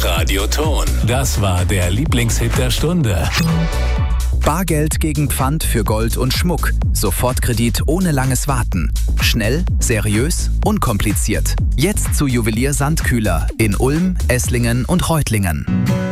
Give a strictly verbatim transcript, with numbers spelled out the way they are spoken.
Radioton. Das war der Lieblingshit der Stunde. Bargeld gegen Pfand für Gold und Schmuck. Sofortkredit ohne langes Warten. Schnell, seriös, unkompliziert. Jetzt zu Juwelier Sandkühler in Ulm, Esslingen und Reutlingen.